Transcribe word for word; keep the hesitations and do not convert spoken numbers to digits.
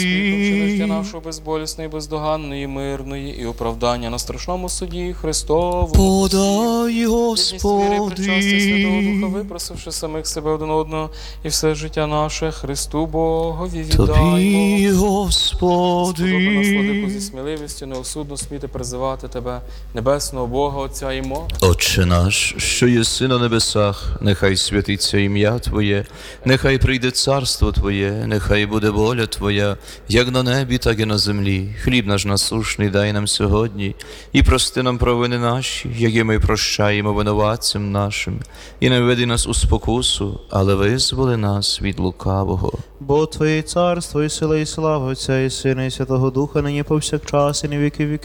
світу, життя нашого безболісної, бездоганної, мирної і оправдання на страшному суді Христову. Подай, Господи, Святого Духа, Господи, випросивши самих себе один одного і все життя наше Христу Богові Тобі, віддаймо. Господи. Сподоби нас, владику, зі сміливістю неосудно сміти призивати Тебе, небесного Бога, Отця і Мого. Отче наш, що єси на небесах, нехай святиться ім'я Твоє, нехай прийде царство Твоє, нехай буде воля Твоя, як на небі, так і на землі. Хліб наш насушний дай нам сьогодні, і прости нам провини наші, як і ми прощаємо винуватцям нашим, і не введи нас у спокусу, але визволи нас від лукавого. Бо Твоє царство, і сила, і слава Отця, і Сина, і Святого Духа, нині повсякчас, і на віки віків.